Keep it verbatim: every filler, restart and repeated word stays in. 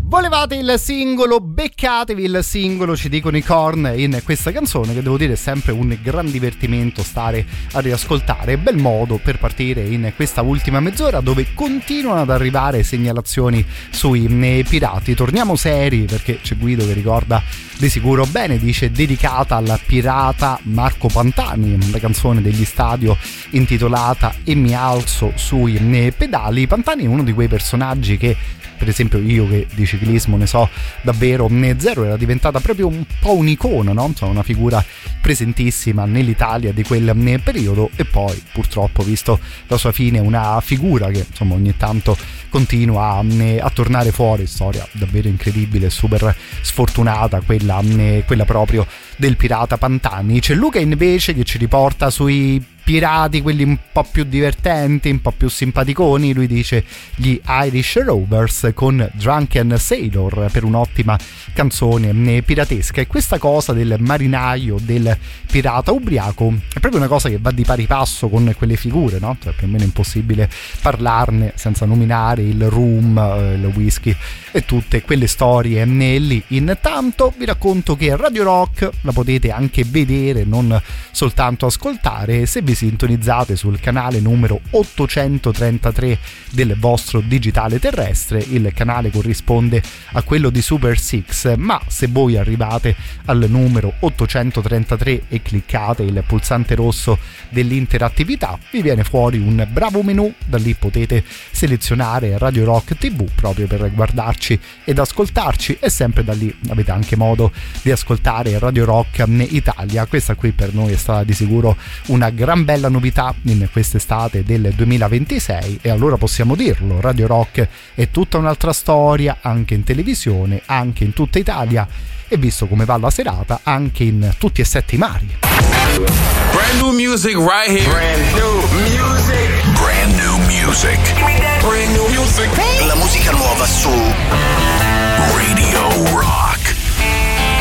Volevate il singolo, beccatevi il singolo, ci dicono i Korn in questa canzone, che devo dire è sempre un gran divertimento stare a riascoltare. Bel modo per partire in questa ultima mezz'ora, dove continuano ad arrivare segnalazioni sui pirati. Torniamo seri, perché c'è Guido che ricorda di sicuro bene, dice: dedicata al pirata Marco Pantani, la canzone degli Stadio intitolata E mi alzo sui pedali. Pantani è uno di quei personaggi che, per esempio, io che di ciclismo ne so davvero zero, era diventata proprio un po' un'icona, no? Insomma, una figura presentissima nell'Italia di quel periodo, e poi purtroppo, visto la sua fine, una figura che insomma ogni tanto continua a, a tornare fuori. Storia davvero incredibile, super sfortunata quella, quella proprio del pirata Pantani. C'è Luca invece che ci riporta sui pirati, quelli un po' più divertenti, un po' più simpaticoni. Lui dice gli Irish Rovers con Drunken Sailor, per un'ottima canzone piratesca. E questa cosa del marinaio, del pirata ubriaco, è proprio una cosa che va di pari passo con quelle figure, no? Cioè, più o meno impossibile parlarne senza nominare il rum, il whisky e tutte quelle storie lì. Intanto vi racconto che Radio Rock la potete anche vedere, non soltanto ascoltare, se vi sintonizzate sul canale numero ottocentotrentatré del vostro digitale terrestre. Il canale corrisponde a quello di Super Six, ma se voi arrivate al numero ottocentotrentatré e cliccate il pulsante rosso dell'interattività, vi viene fuori un bravo menu. Da lì potete selezionare Radio Rock tivù proprio per guardarci ed ascoltarci, e sempre da lì avete anche modo di ascoltare Radio Rock Italia. Questa qui per noi è stata di sicuro una gran bella novità in quest'estate del duemilaventisei, e allora possiamo dirlo: Radio Rock è tutta un'altra storia, anche in televisione, anche in tutta Italia, e visto come va la serata, anche in tutti e sette i mari. Brand new music right here. Brand new music. Brand new music. Brand new music.